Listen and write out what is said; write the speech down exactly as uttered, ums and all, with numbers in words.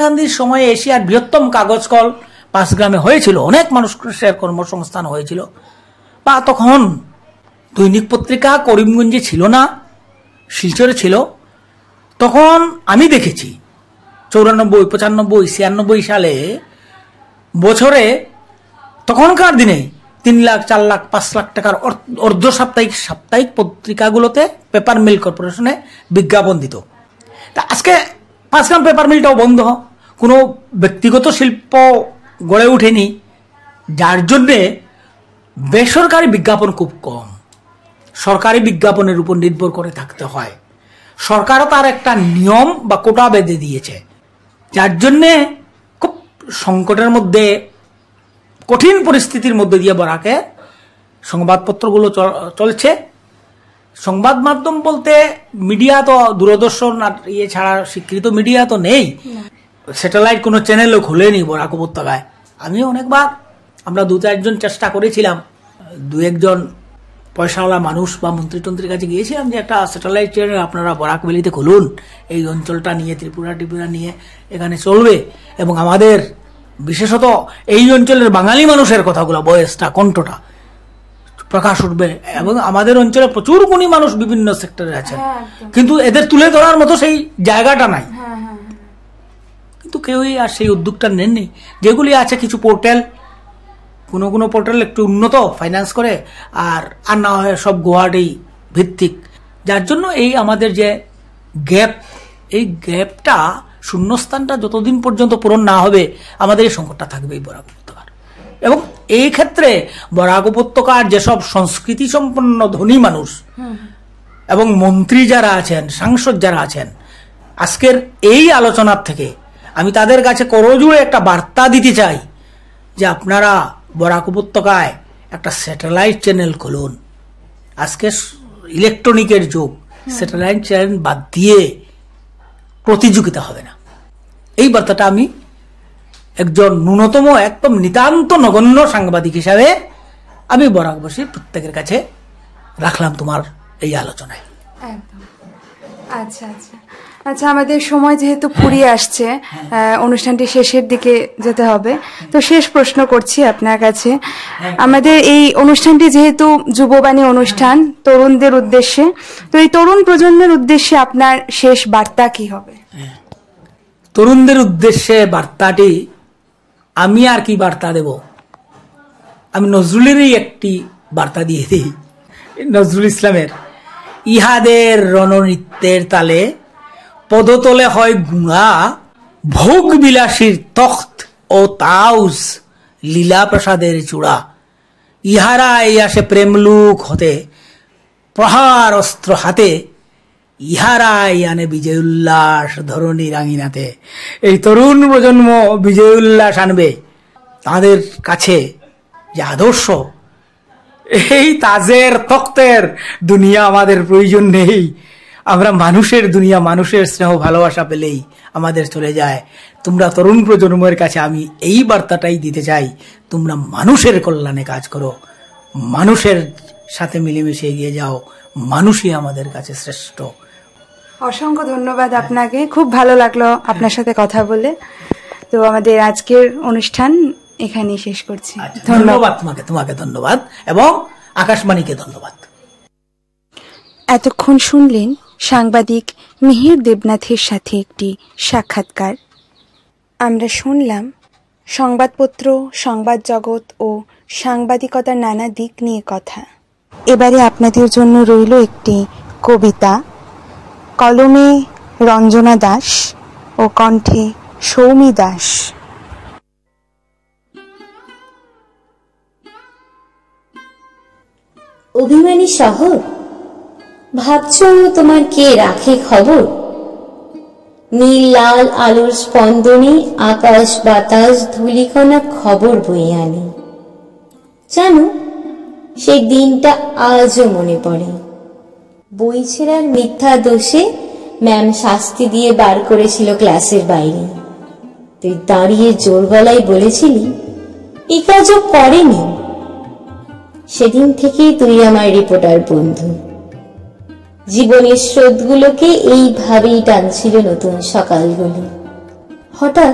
গান্ধীর সময়ে এশিয়ার বৃহত্তম কাগজ কল পাঁচগ্রামে হয়েছিল, অনেক মানুষের কর্মসংস্থান হয়েছিল। বা তখন দৈনিক পত্রিকা করিমগঞ্জে ছিল না, শিলচরে ছিল। তখন আমি দেখেছি চৌরানব্বই পঁচানব্বই ছিয়ানব্বই সালে বছরে তখনকার দিনে তিন লাখ চার লাখ পাঁচ লাখ টাকার অর্ধ সাপ্তাহিক সাপ্তাহিক পত্রিকাগুলোতে পেপার মিল কর্পোরেশনে বিজ্ঞাপন দিত। তা আজকে পাঁচগ্রাম পেপার মিলটাও বন্ধ, কোনো ব্যক্তিগত শিল্প গড়ে ওঠেনি, যার জন্যে বেসরকারি বিজ্ঞাপন খুব কম, সরকারি বিজ্ঞাপনের উপর নির্ভর করে থাকতে হয়। সরকারও তার একটা নিয়ম বা কোটা বেঁধে দিয়েছে, যার জন্যে খুব সংকটের মধ্যে, কঠিন পরিস্থিতির মধ্যে দিয়ে বরাকে সংবাদপত্রগুলো চলছে। সংবাদ মাধ্যম বলতে মিডিয়া তো দূরদর্শন আর ইয়ে ছাড়া স্বীকৃত মিডিয়া তো নেই, স্যাটেলাইট কোনো চ্যানেলও খুলেনি বরাক উপত্যকায়। আমি অনেকবার, আমরা দু চারজন চেষ্টা করেছিলাম, দু একজন পয়সাওয়ালা মানুষ বা মন্ত্রী টন্ত্রীর কাছে গিয়েছিলাম যে একটা স্যাটেলাইট চ্যানেল আপনারা বরাক ভ্যালিতে খুলুন, এই অঞ্চলটা নিয়ে, ত্রিপুরা ত্রিপুরা নিয়ে এখানে চলবে, এবং আমাদের বিশেষত এই অঞ্চলের বাঙালি মানুষের কথাগুলো, বয়সটা, কণ্ঠটা প্রকাশ উঠবে। এবং আমাদের অঞ্চলে প্রচুর গুণী মানুষ বিভিন্ন সেক্টরে আছেন, কিন্তু এদের তুলে ধরার মতো সেই জায়গাটা নাই, কিন্তু কেউই আর সেই উদ্যোগটা নেননি। যেগুলি আছে কিছু পোর্টাল, কোনো কোনো পোর্টাল একটু উন্নত ফাইন্যান্স করে, আর আর না হয় সব গুয়াহাটি ভিত্তিক, যার জন্য এই আমাদের যে গ্যাপ, এই গ্যাপটা, শূন্যস্থানটা যতদিন পর্যন্ত পূরণ না হবে আমাদের এই সংকটটা থাকবেই বরাক উপত্যকার। এবং এই ক্ষেত্রে বরাক উপত্যকার যেসব সংস্কৃতি সম্পন্ন ধনী মানুষ এবং মন্ত্রী যারা আছেন, সাংসদ যারা আছেন, আজকের এই আলোচনার থেকে আমি তাদের কাছে করজোড়ে একটা বার্তা দিতে চাই যে আপনারা বরাক উপত্যকায় একটা স্যাটেলাইট চ্যানেল খুলুন। আজকে ইলেকট্রনিকের যুগ, স্যাটেলাইট চ্যানেল বাদ দিয়ে প্রতিযোগিতা হবে না। এই বার্তাটা আমি একজন ন্যূনতম একদম নিতান্ত নগণ্য সাংবাদিক হিসাবে আমি বরাকবাসীর প্রত্যেকের কাছে রাখলাম তোমার এই আলোচনায়। একদম। আচ্ছা আচ্ছা আচ্ছা আমাদের সময় যেহেতু ফুরিয়ে আসছে, অনুষ্ঠানটি শেষের দিকে যেতে হবে, তো শেষ প্রশ্ন করছি আপনার কাছে। আমাদের এই অনুষ্ঠানটি যেহেতু যুববাণী অনুষ্ঠান, তরুণদের উদ্দেশ্যে, তো এই তরুণ প্রজন্মের উদ্দেশ্যে আপনার শেষ বার্তা কি হবে? তরুণদের উদ্দেশ্যে বার্তাটি আমি আর কি বার্তা দেব, আমি নজরুলেরই একটি বার্তা দিয়ে দিই, নজরুল ইসলামের, ইহাদের রণনৃত্যের তালে পদতলে হয় গুণা, ভোগ বিলাসীর তখ্ত ও তাউস লীলা প্রসাদের চূড়া, ইহারা এই আসে প্রেমলুক হতে প্রহার অস্ত্র হাতে, ইহারাই আনে বিজয় উল্লাস ধরণী রাঙিনাতে। এই তরুণ প্রজন্ম বিজয় উল্লাস আনবে, তাদের কাছে যে আদর্শ, এই তাজের তখ্তের দুনিয়া আমাদের প্রয়োজন নেই। আমরা মানুষের দুনিয়া, মানুষের স্নেহ ভালোবাসা পেলেই আমাদের চলে যায়। তোমরা তরুণ প্রজন্মের কাছে আমি এই বার্তাটাই দিতে চাই, তোমরা মানুষের কল্যাণে কাজ করো, মানুষের সাথে মিলেমিশে এগিয়ে যাও, মানুষই আমাদের কাছে শ্রেষ্ঠ। অসংখ্য ধন্যবাদ আপনাকে, খুব ভালো লাগলো আপনার সাথে কথা বলে। তো আমাদের আজকের অনুষ্ঠান এখানেই শেষ করছি। ধন্যবাদ তোমাকে, তোমাকে ধন্যবাদ, এবং আকাশবাণীকে ধন্যবাদ। এতক্ষণ শুনলেন সাংবাদিক মিহির দেবনাথের সাথে একটি সাক্ষাৎকার। আমরা শুনলাম সংবাদপত্র, সংবাদ জগৎ ও সাংবাদিকতার নানা দিক নিয়ে কথা। এবারে আপনাদের জন্য রইল একটি কবিতা, কলমে রঞ্জনা দাস ও কণ্ঠে সৌমি দাস। অভিমানী শহর, ভাবছ তোমার কে রাখে খবর? নীল লাল আলোর স্পন্দনে আকাশ বাতাস ধূলিকণা খবর বয়ে আনে। জানো, সেই দিনটা আজও মনে পড়ে। বই ছেঁড়ার মিথ্যা দোষে ম্যাম শাস্তি দিয়ে বার করেছিল ক্লাসের বাইরে। তুই দাঁড়িয়ে জোর গলায় বলেছিলি এই কাজও করেনি। সেদিন থেকেই তুই আমার রিপোর্টার বন্ধু। জীবনের স্রোতগুলোকে এইভাবেই টানছিল নতুন সকালগুলো। হঠাৎ